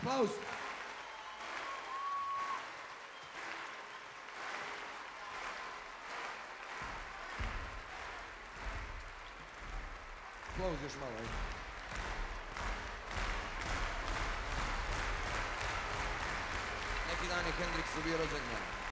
Aplauz. Aplauz još malo. Neki dan je Hendriksu bio rođendan.